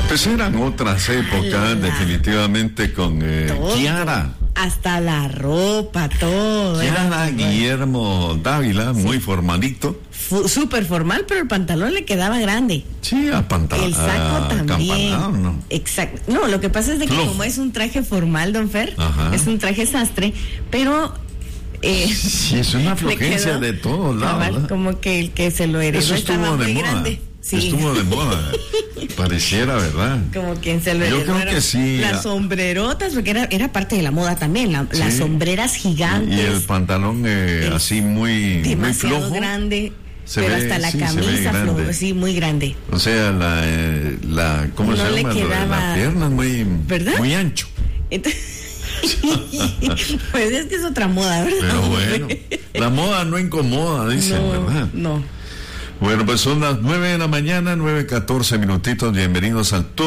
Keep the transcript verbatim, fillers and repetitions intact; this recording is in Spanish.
Pues eran otras épocas, La... definitivamente, con eh, Kiara. Hasta la ropa, todo. Kiara Guillermo Dávila, sí. Muy formalito. F- Súper formal, pero el pantalón le quedaba grande. Sí, a pantalón. El saco también. ¿No? Exacto. No, lo que pasa es de que Flojo. Como es un traje formal, don Fer, Ajá. es un traje sastre, pero... Eh, sí, es una flojencia quedó, de todos lados. Cabal, como que el que se lo heredó Eso estuvo estaba de muy moda. grande. Sí. Estuvo de moda. Pareciera, ¿verdad? Como quien se lo heredó. Yo creo era, que sí. Las sombrerotas, porque era, era parte de la moda también, la, sí. Las sombreras gigantes. Y el pantalón eh, el, así muy, demasiado muy flojo. grande. Se pero ve, hasta la sí, camisa flojo, sí, muy grande. O sea, la, eh, la ¿cómo no se llama? Quedaba, la pierna es muy, ¿verdad? muy ancho. Entonces, pues es que es otra moda, ¿verdad? Pero bueno, la moda no incomoda, dicen, no, ¿verdad? No. Bueno, pues son las nueve de la mañana, nueve catorce minutitos. Bienvenidos al